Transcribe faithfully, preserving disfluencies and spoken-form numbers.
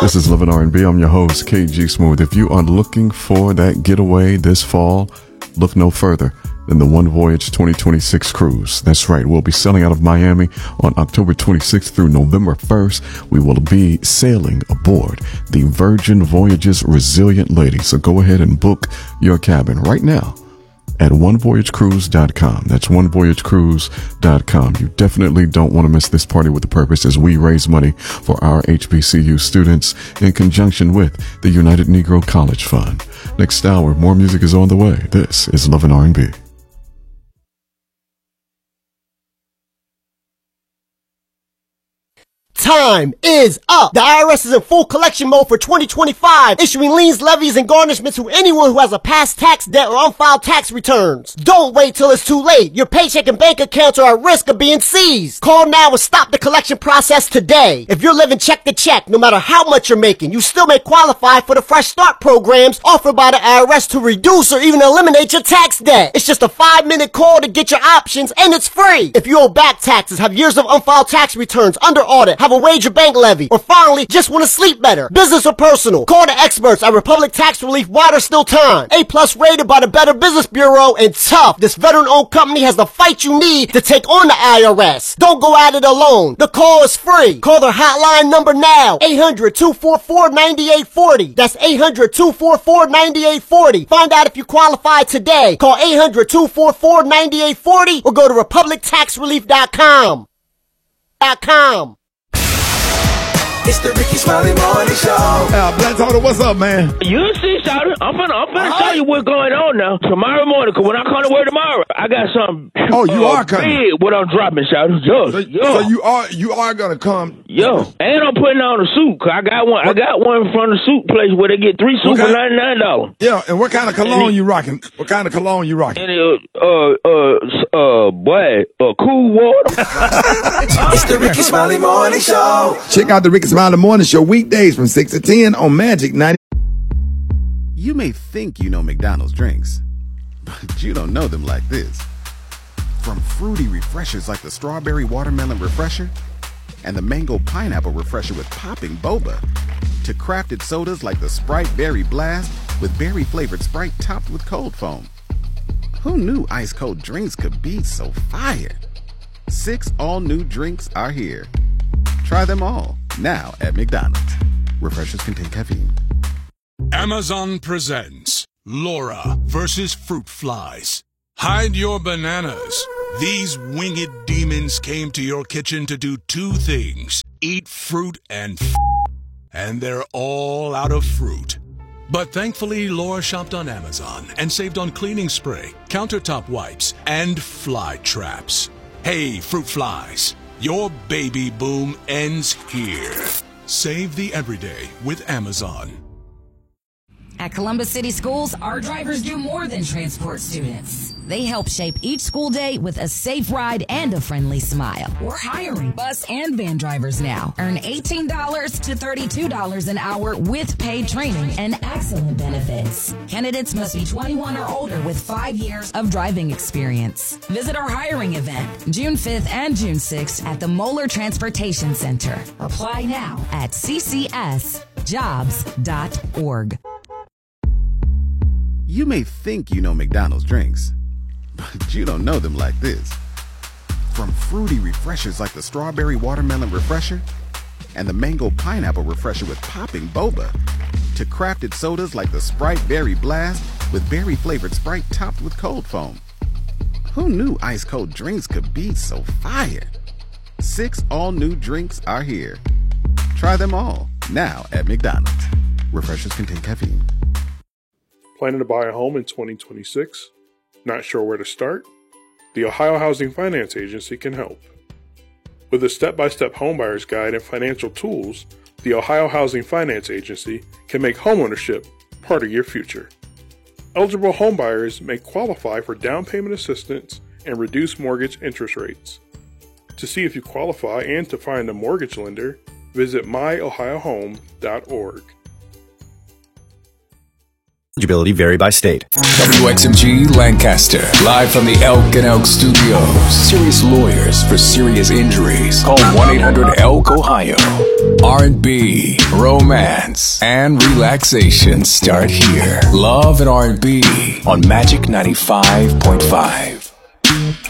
This is Living R and B. I'm your host, K G Smooth. If you are looking for that getaway this fall, look no further than the One Voyage twenty twenty-six cruise. That's right. We'll be sailing out of Miami on October twenty-sixth through November first. We will be sailing aboard the Virgin Voyages Resilient Lady. So go ahead and book your cabin right now at one voyage cruise dot com. That's one voyage cruise dot com. You definitely don't want to miss this party with a purpose as we raise money for our H B C U students in conjunction with the United Negro College Fund. Next hour, more music is on the way. This is Love and R and B. Time is up. The I R S is in full collection mode for twenty twenty-five, issuing liens, levies, and garnishments to anyone who has a past tax debt or unfiled tax returns. Don't wait till it's too late. Your paycheck and bank accounts are at risk of being seized. Call now and stop the collection process today. If you're living check to check, no matter how much you're making, you still may qualify for the Fresh Start programs offered by the I R S to reduce or even eliminate your tax debt. It's just a five-minute call to get your options, and it's free. If you owe back taxes, have years of unfiled tax returns under audit, have a wage or bank levy, or finally just want to sleep better, business or personal, call the experts at Republic Tax Relief while there's still time. A plus rated by the Better Business Bureau, and tough. This veteran-owned company has the fight you need to take on the I R S. Don't go at it alone. The call is free. Call their hotline number now, eight hundred, two four four, nine eight four zero. That's eight hundred, two four four, nine eight four zero. Find out if you qualify today. Call eight hundred, two four four, nine eight four zero or go to republic tax relief dot com. .com. It's the Ricky Smiley Morning Show. Uh, Black Total, what's up, man? You see, Shawty, I'm finna, I'm finna show you what's going on now. Tomorrow morning, cause when I come to work tomorrow, I got something. Oh, you uh, are coming. Big what I'm dropping, Shawty. Yo, So, yo. so you are you are gonna come. Yo, and I'm putting on a suit. Cause I got one. I got one from the suit place where they get three suits for Okay. ninety-nine dollars. Yeah, and what kind of cologne you rocking? What kind of cologne you rocking? And it, uh, uh, uh, boy, uh, cool water. It's the Ricky Smiley Morning Show. Check out the Ricky Smiley Morning Show weekdays from six to ten on Magic ninety. You may think you know McDonald's drinks, but you don't know them like this. From fruity refreshers like the Strawberry Watermelon Refresher and the Mango Pineapple Refresher with popping boba, to crafted sodas like the Sprite Berry Blast with berry-flavored Sprite topped with cold foam. Who knew ice-cold drinks could be so fire? Six all-new drinks are here. Try them all, now at McDonald's. Refreshers contain caffeine. Amazon presents Laura versus Fruit Flies. Hide your bananas. These winged demons came to your kitchen to do two things: eat fruit and f***, and they're all out of fruit. But thankfully, Laura shopped on Amazon and saved on cleaning spray, countertop wipes, and fly traps. Hey, Fruit Flies, your baby boom ends here. Save the everyday with Amazon. At Columbus City Schools, our drivers do more than transport students. They help shape each school day with a safe ride and a friendly smile. We're hiring bus and van drivers now. Earn eighteen dollars to thirty-two dollars an hour with paid training and excellent benefits. Candidates must be twenty-one or older with five years of driving experience. Visit our hiring event June fifth and June sixth at the Moeller Transportation Center. Apply now at c c s jobs dot org. You may think you know McDonald's drinks, but you don't know them like this. From fruity refreshers like the Strawberry Watermelon Refresher and the Mango Pineapple Refresher with popping boba, to crafted sodas like the Sprite Berry Blast with berry-flavored Sprite topped with cold foam. Who knew ice-cold drinks could be so fire? Six all-new drinks are here. Try them all, now at McDonald's. Refreshers contain caffeine. Planning to buy a home in twenty twenty-six? Not sure where to start? The Ohio Housing Finance Agency can help. With a step-by-step homebuyer's guide and financial tools, the Ohio Housing Finance Agency can make homeownership part of your future. Eligible homebuyers may qualify for down payment assistance and reduced mortgage interest rates. To see if you qualify and to find a mortgage lender, visit my ohio home dot org. Eligibility vary by state. W X M G Lancaster, live from the Elk and Elk Studios. Serious lawyers for serious injuries. Call one eight hundred elk ohio. R and B, romance, and relaxation start here. Love and R and B on Magic ninety-five point five.